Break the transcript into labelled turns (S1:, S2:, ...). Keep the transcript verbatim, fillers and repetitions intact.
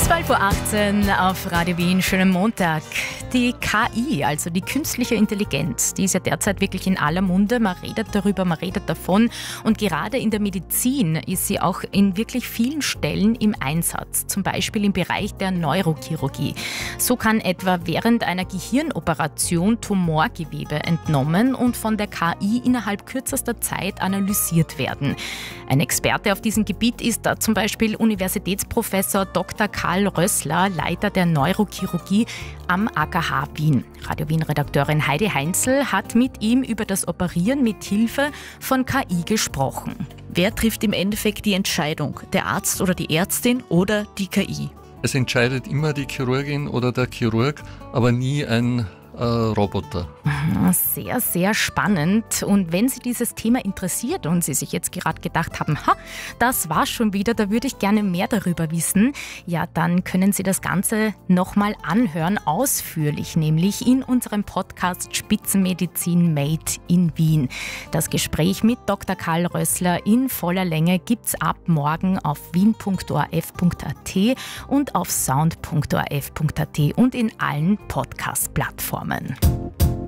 S1: zwölf Uhr achtzehn auf Radio Wien, schönen Montag. Die K I, also die künstliche Intelligenz, die ist ja derzeit wirklich in aller Munde. Man redet darüber, man redet davon. Und gerade in der Medizin ist sie auch in wirklich vielen Stellen im Einsatz. Zum Beispiel im Bereich der Neurochirurgie. So kann etwa während einer Gehirnoperation Tumorgewebe entnommen und von der K I innerhalb kürzester Zeit analysiert werden. Ein Experte auf diesem Gebiet ist da zum Beispiel Universitätsprofessor Doktor Karl Rössler, Leiter der Neurochirurgie am A K H Wien. Radio Wien-Redakteurin Heidi Heinzel hat mit ihm über das Operieren mit Hilfe von K I gesprochen.
S2: Wer trifft im Endeffekt die Entscheidung? Der Arzt oder die Ärztin oder die K I?
S3: Es entscheidet immer die Chirurgin oder der Chirurg, aber nie ein äh, Roboter.
S1: Sehr, sehr spannend. Und wenn Sie dieses Thema interessiert und Sie sich jetzt gerade gedacht haben, ha, das war's schon wieder, da würde ich gerne mehr darüber wissen, ja, dann können Sie das Ganze nochmal anhören, ausführlich, nämlich in unserem Podcast Spitzenmedizin Made in Wien. Das Gespräch mit Doktor Karl Rössler in voller Länge gibt's ab morgen auf wien punkt o r f punkt a t und auf sound punkt o r f punkt a t und in allen Podcast-Plattformen.